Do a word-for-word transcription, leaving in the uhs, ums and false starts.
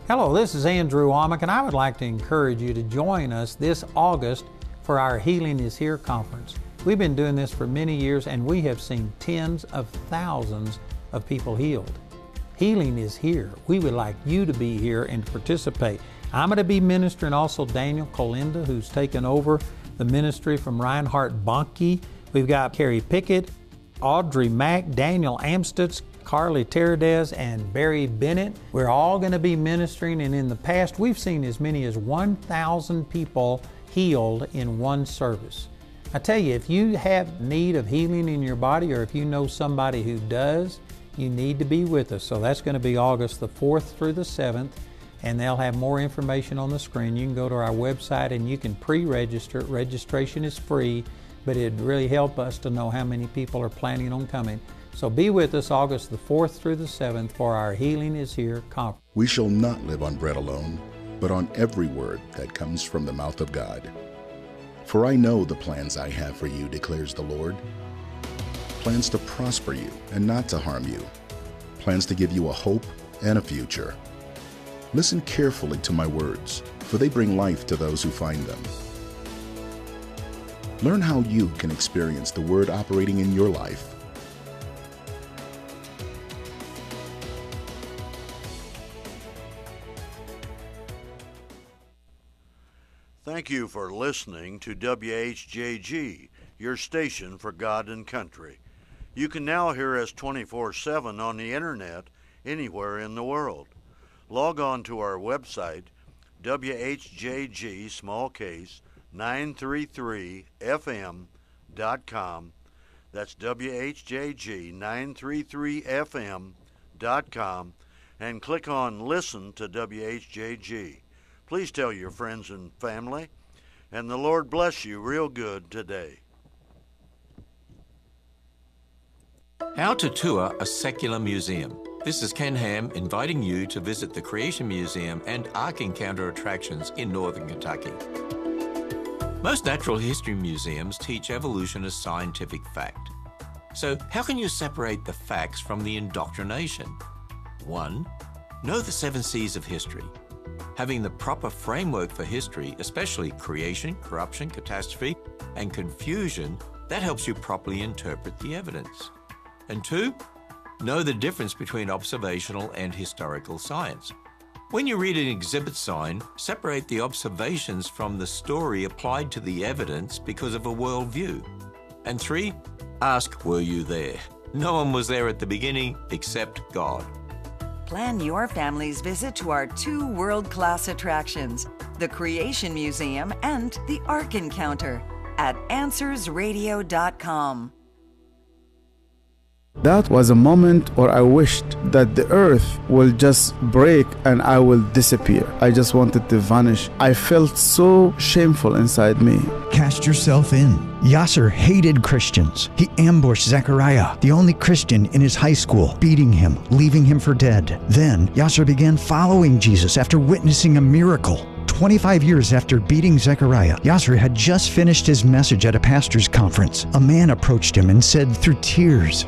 Hello, this is Andrew Wommack, and I would like to encourage you to join us this August for our Healing is Here conference. We've been doing this for many years, and we have seen tens of thousands of people healed. Healing is here. We would like you to be here and to participate. I'm going to be ministering, also Daniel Colinda, who's taken over the ministry from Reinhard Bonnke. We've got Carrie Pickett, Audrey Mack, Daniel Amstutz, Carly Teradez, and Barry Bennett. We're all going to be ministering, and in the past we've seen as many as one thousand people healed in one service. I tell you, if you have need of healing in your body, or if you know somebody who does, you need to be with us. So that's going to be August the fourth through the seventh, and they'll have more information on the screen. You can go to our website and you can pre-register. Registration is free, but it'd really help us to know how many people are planning on coming. So be with us August the fourth through the seventh for our Healing is Here conference. We shall not live on bread alone, but on every word that comes from the mouth of God. For I know the plans I have for you, declares the Lord. Plans to prosper you and not to harm you. Plans to give you a hope and a future. Listen carefully to my words, for they bring life to those who find them. Learn how you can experience the Word operating in your life. Thank you for listening to W H J G, your station for God and country. You can now hear us twenty-four seven on the internet anywhere in the world. Log on to our website, W H J G small case nine three three F M dot com. That's W H J G nine three three F M dot com, and click on Listen to W H J G. Please tell your friends and family, and the Lord bless you real good today. How to tour a secular museum. This is Ken Ham inviting you to visit the Creation Museum and Ark Encounter attractions in northern Kentucky. Most natural history museums teach evolution as scientific fact. So how can you separate the facts from the indoctrination? One, know the seven C's of history. Having the proper framework for history, especially creation, corruption, catastrophe, and confusion, that helps you properly interpret the evidence. And two, know the difference between observational and historical science. When you read an exhibit sign, separate the observations from the story applied to the evidence because of a worldview. And three, ask, were you there? No one was there at the beginning except God. Plan your family's visit to our two world-class attractions, the Creation Museum and the Ark Encounter, at answers radio dot com. That was a moment where I wished that the earth will just break and I will disappear. I just wanted to vanish. I felt so shameful inside me. Cast yourself in. Yasser hated Christians. He ambushed Zechariah, the only Christian in his high school, beating him, leaving him for dead. Then Yasser began following Jesus after witnessing a miracle. twenty-five years after beating Zechariah, Yasser had just finished his message at a pastor's conference. A man approached him and said through tears,